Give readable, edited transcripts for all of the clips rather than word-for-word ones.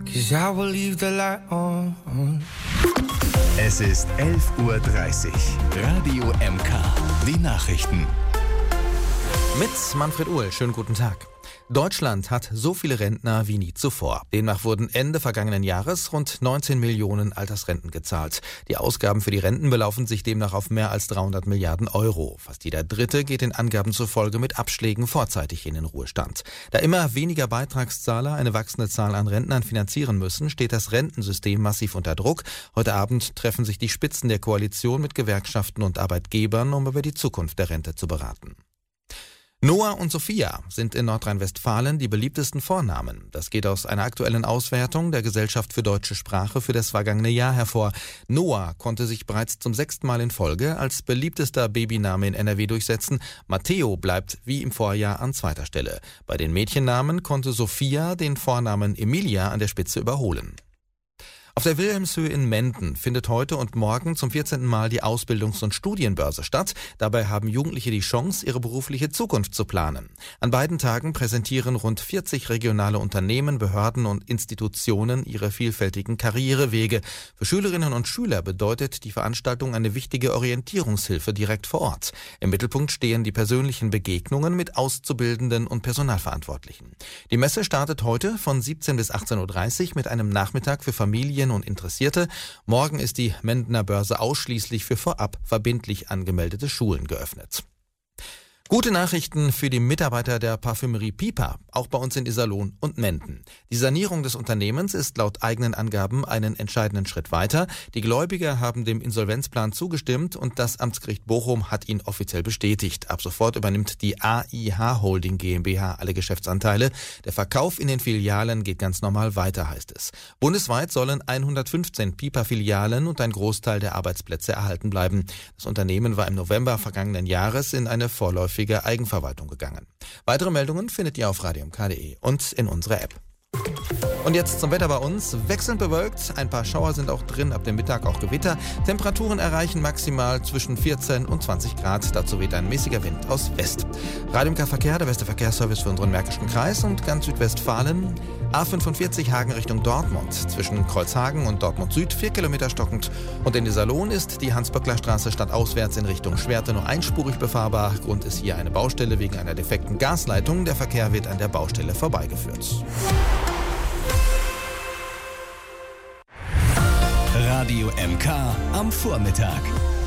'cause I will leave the light on. Es ist 11:30 Uhr. Radio MK. Die Nachrichten. Mit Manfred Uhl, schönen guten Tag. Deutschland hat so viele Rentner wie nie zuvor. Demnach wurden Ende vergangenen Jahres rund 19 Millionen Altersrenten gezahlt. Die Ausgaben für die Renten belaufen sich demnach auf mehr als 300 Milliarden Euro. Fast jeder Dritte geht den Angaben zufolge mit Abschlägen vorzeitig in den Ruhestand. Da immer weniger Beitragszahler eine wachsende Zahl an Rentnern finanzieren müssen, steht das Rentensystem massiv unter Druck. Heute Abend treffen sich die Spitzen der Koalition mit Gewerkschaften und Arbeitgebern, um über die Zukunft der Rente zu beraten. Noah und Sophia sind in Nordrhein-Westfalen die beliebtesten Vornamen. Das geht aus einer aktuellen Auswertung der Gesellschaft für deutsche Sprache für das vergangene Jahr hervor. Noah konnte sich bereits zum 6. Mal in Folge als beliebtester Babyname in NRW durchsetzen. Matteo bleibt wie im Vorjahr an zweiter Stelle. Bei den Mädchennamen konnte Sophia den Vornamen Emilia an der Spitze überholen. Auf der Wilhelmshöhe in Menden findet heute und morgen zum 14. Mal die Ausbildungs- und Studienbörse statt. Dabei haben Jugendliche die Chance, ihre berufliche Zukunft zu planen. An beiden Tagen präsentieren rund 40 regionale Unternehmen, Behörden und Institutionen ihre vielfältigen Karrierewege. Für Schülerinnen und Schüler bedeutet die Veranstaltung eine wichtige Orientierungshilfe direkt vor Ort. Im Mittelpunkt stehen die persönlichen Begegnungen mit Auszubildenden und Personalverantwortlichen. Die Messe startet heute von 17 bis 18:30 Uhr mit einem Nachmittag für Familien und Interessierte. Morgen ist die Mendener Börse ausschließlich für vorab verbindlich angemeldete Schulen geöffnet. Gute Nachrichten für die Mitarbeiter der Parfümerie Piper, auch bei uns in Iserlohn und Menden. Die Sanierung des Unternehmens ist laut eigenen Angaben einen entscheidenden Schritt weiter. Die Gläubiger haben dem Insolvenzplan zugestimmt und das Amtsgericht Bochum hat ihn offiziell bestätigt. Ab sofort übernimmt die AIH Holding GmbH alle Geschäftsanteile. Der Verkauf in den Filialen geht ganz normal weiter, heißt es. Bundesweit sollen 115 Piper-Filialen und ein Großteil der Arbeitsplätze erhalten bleiben. Das Unternehmen war im November vergangenen Jahres in eine vorläufige Eigenverwaltung gegangen. Weitere Meldungen findet ihr auf radiomk.de und in unserer App. Und jetzt zum Wetter bei uns. Wechselnd bewölkt, ein paar Schauer sind auch drin, ab dem Mittag auch Gewitter. Temperaturen erreichen maximal zwischen 14 und 20 Grad. Dazu weht ein mäßiger Wind aus West. Radio MK Verkehr, der beste Verkehrsservice für unseren Märkischen Kreis und ganz Südwestfalen. A45 Hagen Richtung Dortmund. Zwischen Kreuzhagen und Dortmund Süd 4 Kilometer stockend. Und in Iserlohn ist die Hans-Böckler-Straße stadtauswärts in Richtung Schwerte nur einspurig befahrbar. Grund ist hier eine Baustelle wegen einer defekten Gasleitung. Der Verkehr wird an der Baustelle vorbeigeführt. Radio MK am Vormittag.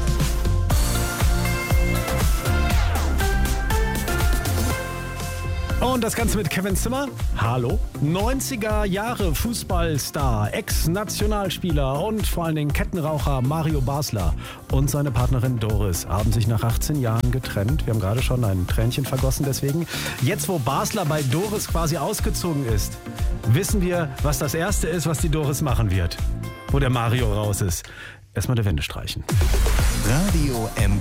Und das Ganze mit Kevin Zimmer. Hallo. 90er Jahre Fußballstar, Ex-Nationalspieler und vor allen Dingen Kettenraucher Mario Basler und seine Partnerin Doris haben sich nach 18 Jahren getrennt. Wir haben gerade schon ein Tränchen vergossen deswegen. Jetzt, wo Basler bei Doris quasi ausgezogen ist, wissen wir, was das Erste ist, was die Doris machen wird, wo der Mario raus ist. Erstmal eine Wände streichen. Radio MK.